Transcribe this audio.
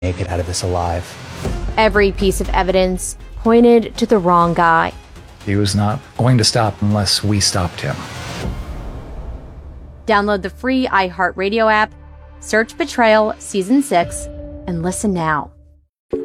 make it out of this alive. Every piece of evidence pointed to the wrong guy. He was not going to stop unless we stopped him. Download the free iHeartRadio app, search Betrayal Season 6, and listen now.